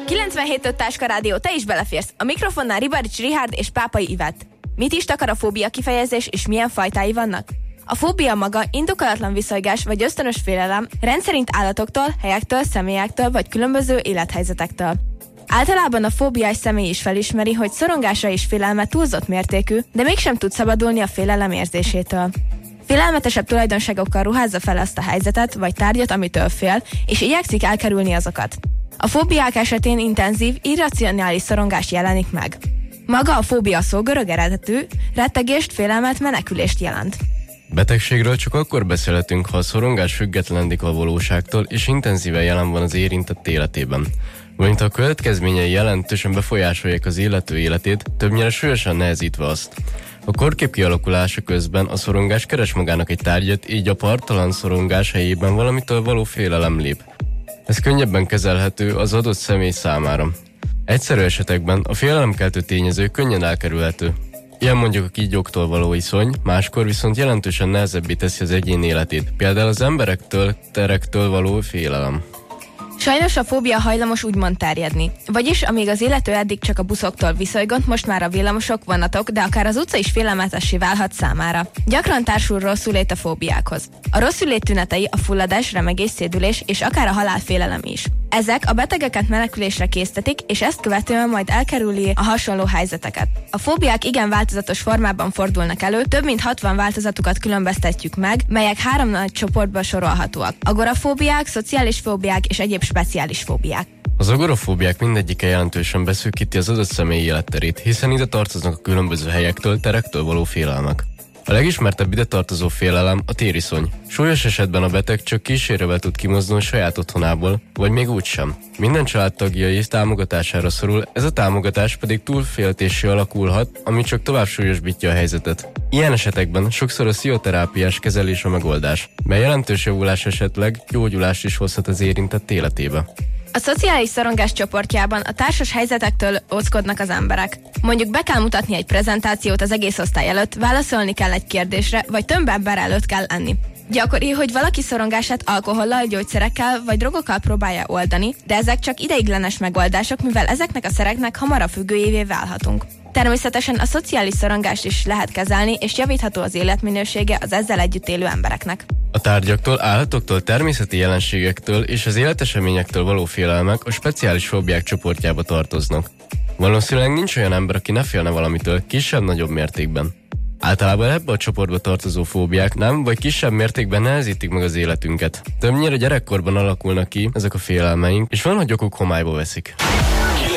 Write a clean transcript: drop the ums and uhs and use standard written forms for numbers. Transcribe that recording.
97.5 Táska Rádió, te is beleférsz. A mikrofonnál Ribarics Richárd és Pápai Ivett. Mit is takar a fóbia kifejezés, és milyen fajtái vannak? A fóbia maga indokolatlan viszolygás vagy ösztönös félelem, rendszerint állatoktól, helyektől, személyektől vagy különböző élethelyzetektől. Általában a fóbiás személy is felismeri, hogy szorongása és félelme túlzott mértékű, de mégsem tud szabadulni a félelem érzésétől. Félelmetesebb tulajdonságokkal ruházza fel azt a helyzetet vagy tárgyat, amitől fél, és igyekszik elkerülni azokat. A fóbiák esetén intenzív, irracionális szorongás jelenik meg. Maga a fóbia szó görög eredetű, rettegést, félelmet, menekülést jelent. Betegségről csak akkor beszélhetünk, ha a szorongás függetlenedik a valóságtól, és intenzíven jelen van az érintett életében. Valamint a következményei jelentősen befolyásolják az illető életét, többnyire súlyosan nehezítve azt. A korkép kialakulása közben a szorongás keres magának egy tárgyat, így a parttalan szorongás helyében valamitől való félelem lép. Ez könnyebben kezelhető az adott személy számára. Egyszerű esetekben a félelemkeltő tényező könnyen elkerülhető. Ilyen mondjuk a kígyóktól való iszony, máskor viszont jelentősen nehezebbé teszi az egyén életét, például az emberektől, terektől való félelem. Sajnos a fóbia hajlamos úgymond terjedni. Vagyis, amíg az illető eddig csak a buszoktól viszolygott, most már a villamosok, vonatok, de akár az utca is félelmetessé válhat számára. Gyakran társul rosszulét a fóbiákhoz. A rosszulét tünetei a fulladás, remegés, szédülés és akár a halálfélelem is. Ezek a betegeket menekülésre késztetik, és ezt követően majd elkerüli a hasonló helyzeteket. A fóbiák igen változatos formában fordulnak elő, több mint 60 változatukat különböztetjük meg, melyek 3 nagy csoportba sorolhatóak. Agorafóbiák, szociális fóbiák és egyéb speciális fóbiák. Az agorafóbiák mindegyike jelentősen beszűkíti az adott személy életterét, hiszen ide tartoznak a különböző helyektől, terektől való félelmek. A legismertebb ide tartozó félelem a tériszony. Súlyos esetben a beteg csak kísérővel tud kimozdulni saját otthonából, vagy még úgysem. Minden családtagjai támogatására szorul, ez a támogatás pedig túlféltésé alakulhat, ami csak tovább súlyosbítja a helyzetet. Ilyen esetekben sokszor a pszichoterápiás kezelés a megoldás, mely jelentős javulás esetleg gyógyulást is hozhat az érintett életébe. A szociális szorongás csoportjában a társas helyzetektől óckodnak az emberek. Mondjuk be kell mutatni egy prezentációt az egész osztály előtt, válaszolni kell egy kérdésre, vagy több ember előtt kell enni. Gyakori, hogy valaki szorongását alkohollal, gyógyszerekkel vagy drogokkal próbálja oldani, de ezek csak ideiglenes megoldások, mivel ezeknek a szereknek hamarabb függőjévé válhatunk. Természetesen a szociális szorongást is lehet kezelni, és javítható az életminősége az ezzel együtt élő embereknek. A tárgyaktól, állatoktól, természeti jelenségektől és az életeseményektől való félelmek a speciális fóbiák csoportjába tartoznak. Valószínűleg nincs olyan ember, aki ne félne valamitől kisebb-nagyobb mértékben. Általában ebbe a csoportba tartozó fóbiák nem vagy kisebb mértékben nehezítik meg az életünket. Többnyire gyerekkorban alakulnak ki ezek a félelmeink, és van, hogy okuk homályba veszik.